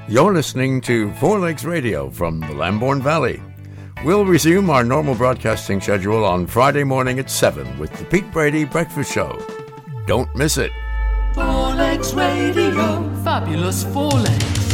You're listening to Four Legs Radio from the Lambourne Valley. We'll resume our normal broadcasting schedule on Friday morning at 7 with the Pete Brady Breakfast Show. Don't miss it. Four Legs Radio, fabulous Four Legs.